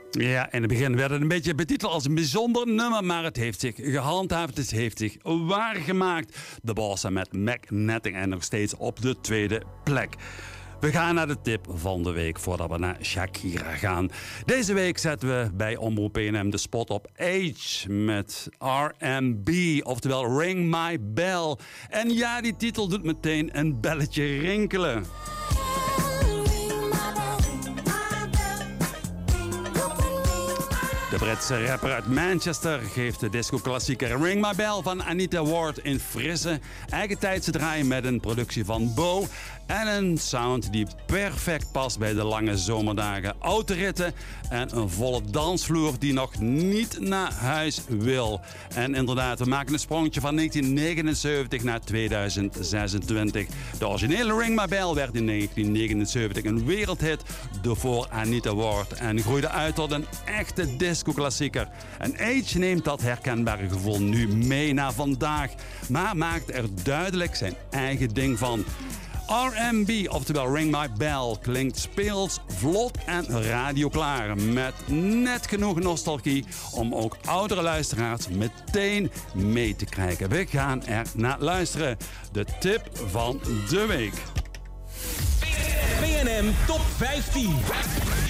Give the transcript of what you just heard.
Ja, in het begin werd het een beetje betiteld als een bijzonder nummer, maar het heeft zich gehandhaafd, het heeft zich waargemaakt. De Bossa met Magnetic en nog steeds op de tweede plek. We gaan naar de tip van de week voordat we naar Shakira gaan. Deze week zetten we bij Omroep PNM de spot op Age met R&B, oftewel Ring My Bell. En ja, die titel doet meteen een belletje rinkelen. De Britse rapper uit Manchester geeft de disco-klassieker Ring My Bell van Anita Ward in frisse, eigentijdse draai met een productie van Bo en een sound die perfect past bij de lange zomerdagen, autoritten en een volle dansvloer die nog niet naar huis wil. En inderdaad, we maken een sprongetje van 1979 naar 2026. De originele Ring My Bell werd in 1979 een wereldhit voor Anita Ward en groeide uit tot een echte disco-klassieker. En Age neemt dat herkenbare gevoel nu mee naar vandaag, maar maakt er duidelijk zijn eigen ding van. R&B, oftewel Ring My Bell, klinkt speels, vlot en radioklaar. Met net genoeg nostalgie om ook oudere luisteraars meteen mee te krijgen. We gaan er naar luisteren. De tip van de week. PNM Top 15.